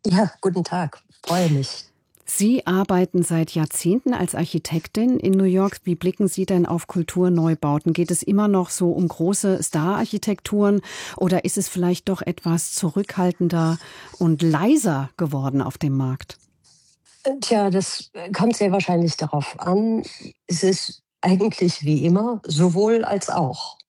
Ja, guten Tag. Freue mich. Sie arbeiten seit Jahrzehnten als Architektin in New York. Wie blicken Sie denn auf Kulturneubauten? Geht es immer noch so um große Star-Architekturen oder ist es vielleicht doch etwas zurückhaltender und leiser geworden auf dem Markt? Tja, das kommt sehr wahrscheinlich darauf an. Es ist eigentlich wie immer, sowohl als auch.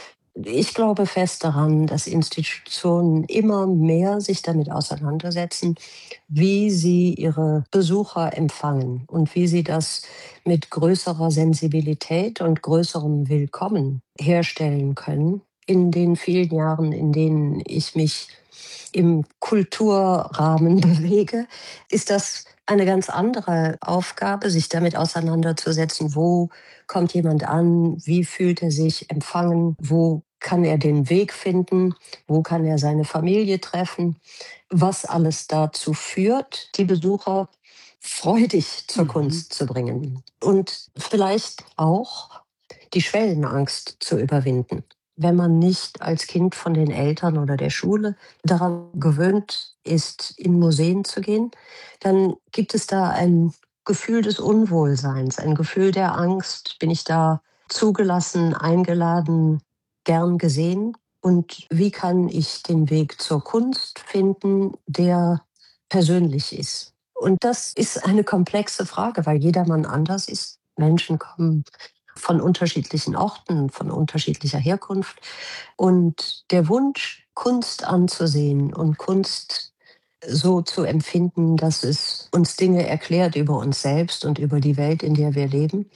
Ich glaube fest daran, dass Institutionen immer mehr sich damit auseinandersetzen, wie sie ihre Besucher empfangen und wie sie das mit größerer Sensibilität und größerem Willkommen herstellen können. In den vielen Jahren, in denen ich mich im Kulturrahmen bewege, ist das eine ganz andere Aufgabe, sich damit auseinanderzusetzen, wo kommt jemand an, wie fühlt er sich empfangen, wo kann er den Weg finden, wo kann er seine Familie treffen, was alles dazu führt, die Besucher freudig zur Mhm. Kunst zu bringen und vielleicht auch die Schwellenangst zu überwinden. Wenn man nicht als Kind von den Eltern oder der Schule daran gewöhnt ist, in Museen zu gehen, dann gibt es da ein Gefühl des Unwohlseins, ein Gefühl der Angst. Bin ich da zugelassen, eingeladen, gern gesehen? Und wie kann ich den Weg zur Kunst finden, der persönlich ist? Und das ist eine komplexe Frage, weil jedermann anders ist. Menschen kommen von unterschiedlichen Orten, von unterschiedlicher Herkunft. Und der Wunsch, Kunst anzusehen und Kunst so zu empfinden, dass es uns Dinge erklärt über uns selbst und über die Welt, in der wir leben,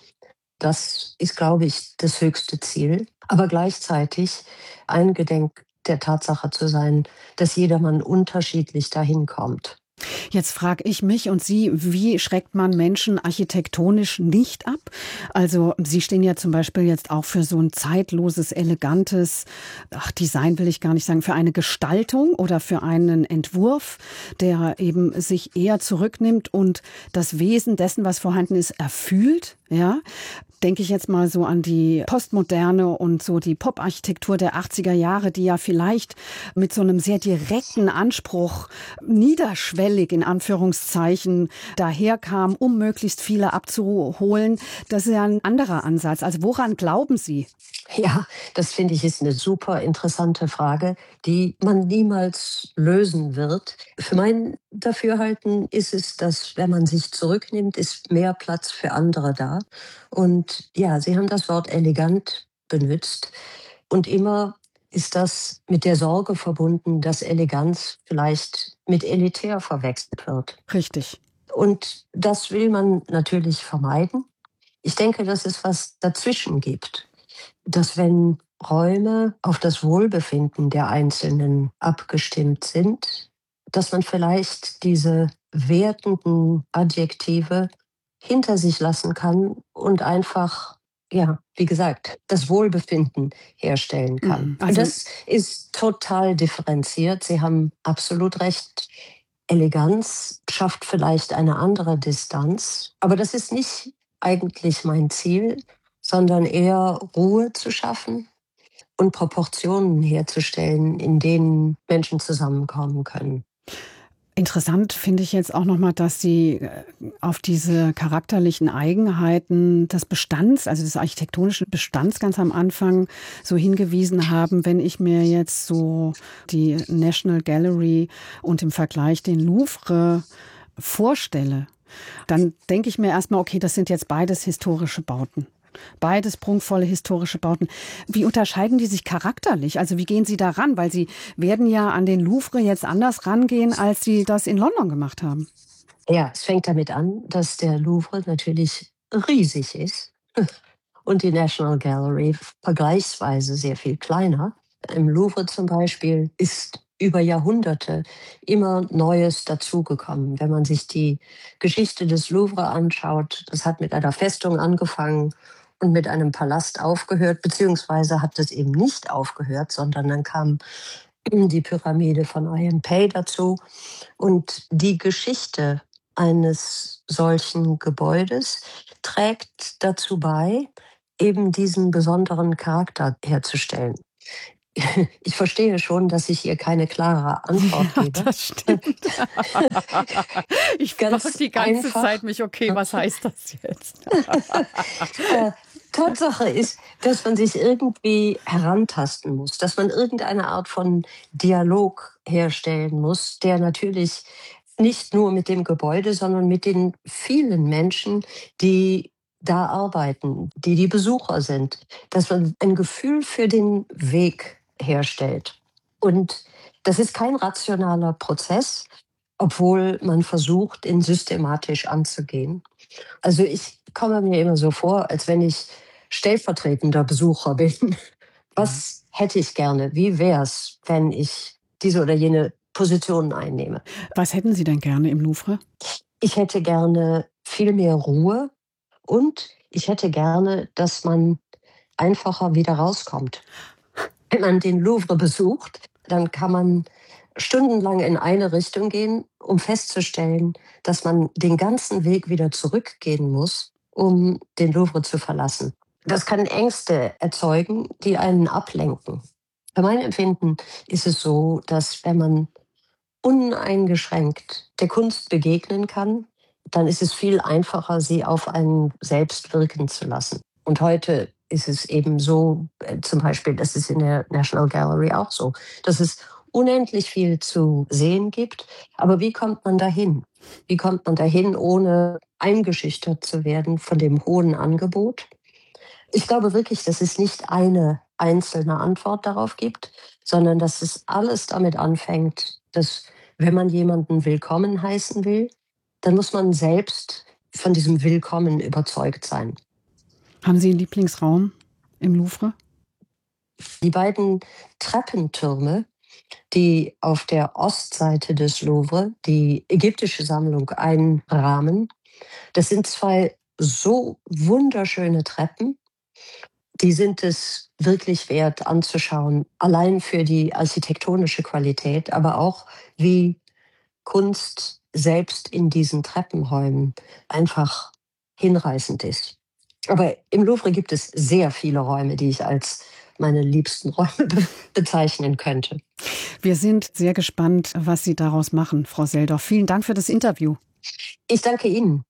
das ist, glaube ich, das höchste Ziel. Aber gleichzeitig eingedenk der Tatsache zu sein, dass jedermann unterschiedlich dahin kommt. Jetzt frage ich mich und Sie, wie schreckt man Menschen architektonisch nicht ab? Also Sie stehen ja zum Beispiel jetzt auch für so ein zeitloses, elegantes, Design will ich gar nicht sagen, für eine Gestaltung oder für einen Entwurf, der eben sich eher zurücknimmt und das Wesen dessen, was vorhanden ist, erfüllt. Ja, denke ich jetzt mal so an die Postmoderne und so die Pop-Architektur der 80er Jahre, die ja vielleicht mit so einem sehr direkten Anspruch niederschwellig in Anführungszeichen daherkam, um möglichst viele abzuholen. Das ist ja ein anderer Ansatz. Also woran glauben Sie? Ja, das finde ich ist eine super interessante Frage, die man niemals lösen wird. Für mein Dafürhalten ist es, dass, wenn man sich zurücknimmt, ist mehr Platz für andere da. Und ja, Sie haben das Wort elegant benutzt. Und immer ist das mit der Sorge verbunden, dass Eleganz vielleicht mit elitär verwechselt wird. Richtig. Und das will man natürlich vermeiden. Ich denke, dass es was dazwischen gibt, dass wenn Räume auf das Wohlbefinden der Einzelnen abgestimmt sind, dass man vielleicht diese wertenden Adjektive hinter sich lassen kann und einfach, ja, wie gesagt, das Wohlbefinden herstellen kann. Mhm. Also Das ist total differenziert. Sie haben absolut recht. Eleganz schafft vielleicht eine andere Distanz, aber das ist nicht eigentlich mein Ziel, sondern eher Ruhe zu schaffen und Proportionen herzustellen, in denen Menschen zusammenkommen können. interessant finde ich jetzt auch noch mal, dass Sie auf diese charakterlichen Eigenheiten des Bestands, also des architektonischen Bestands ganz am Anfang so hingewiesen haben. Wenn ich mir jetzt so die National Gallery und im Vergleich den Louvre vorstelle, dann denke ich mir erstmal, okay, das sind jetzt beides historische Bauten. Beides prunkvolle historische Bauten. Wie unterscheiden die sich charakterlich? Also wie gehen Sie da ran? Weil Sie werden ja an den Louvre jetzt anders rangehen, als Sie das in London gemacht haben. Ja, es fängt damit an, dass der Louvre natürlich riesig ist und die National Gallery vergleichsweise sehr viel kleiner. Im Louvre zum Beispiel ist über Jahrhunderte immer Neues dazugekommen. Wenn man sich die Geschichte des Louvre anschaut, das hat mit einer Festung angefangen und mit einem Palast aufgehört, beziehungsweise hat es eben nicht aufgehört, sondern dann kam die Pyramide von Ayam-Pei dazu. Und die Geschichte eines solchen Gebäudes trägt dazu bei, eben diesen besonderen Charakter herzustellen. Ich verstehe schon, dass ich ihr keine klare Antwort Ja, gebe. das stimmt. Ich frage Ganz die ganze Zeit einfach. mich: „Okay, was heißt das jetzt?“ Äh, Tatsache ist, dass man sich irgendwie herantasten muss, dass man irgendeine Art von Dialog herstellen muss, der natürlich nicht nur mit dem Gebäude, sondern mit den vielen Menschen, die da arbeiten, die die Besucher sind, dass man ein Gefühl für den Weg herstellt. Und das ist kein rationaler Prozess, obwohl man versucht, ihn systematisch anzugehen. Also, ich komme mir immer so vor, als wenn ich stellvertretender Besucher bin. Mhm. Was hätte ich gerne? Wie wär's, wenn ich diese oder jene Position einnehme? Was hätten Sie denn gerne im Louvre? Ich hätte gerne viel mehr Ruhe und ich hätte gerne, dass man einfacher wieder rauskommt. Wenn man den Louvre besucht, dann kann man stundenlang in eine Richtung gehen, um festzustellen, dass man den ganzen Weg wieder zurückgehen muss, um den Louvre zu verlassen. Das kann Ängste erzeugen, die einen ablenken. Für mein Empfinden ist es so, dass wenn man uneingeschränkt der Kunst begegnen kann, dann ist es viel einfacher, sie auf einen selbst wirken zu lassen. Und heute ist es eben so, zum Beispiel, das ist in der National Gallery auch so, dass es unendlich viel zu sehen gibt. Aber wie kommt man dahin? Wie kommt man dahin, ohne eingeschüchtert zu werden von dem hohen Angebot? Ich glaube wirklich, dass es nicht eine einzelne Antwort darauf gibt, sondern dass es alles damit anfängt, dass, wenn man jemanden willkommen heißen will, dann muss man selbst von diesem Willkommen überzeugt sein. Haben Sie 'n Lieblingsraum im Louvre? Die beiden Treppentürme, die auf der Ostseite des Louvre die ägyptische Sammlung einrahmen, das sind 2 so wunderschöne Treppen. Die sind es wirklich wert anzuschauen, allein für die architektonische Qualität, aber auch wie Kunst selbst in diesen Treppenräumen einfach hinreißend ist. Aber im Louvre gibt es sehr viele Räume, die ich als meine liebsten Räume bezeichnen könnte. Wir sind sehr gespannt, was Sie daraus machen, Frau Seldorf. Vielen Dank für das Interview. Ich danke Ihnen.